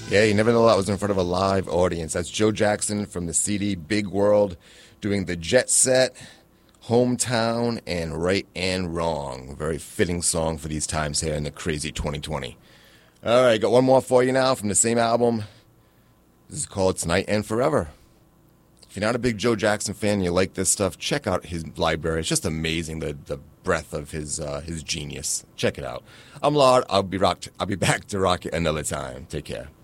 Yeah, you never know that was in front of a live audience. That's Joe Jackson from the CD Big World doing the Jet Set, Hometown, and Right and Wrong. Very fitting song for these times here in the crazy 2020. All right, got one more for you now from the same album. This is called Tonight and Forever. If you're not a big Joe Jackson fan and you like this stuff, check out his library. It's just amazing, the breadth of his genius. Check it out. I'm Lard. I'll be back to rock it another time. Take care.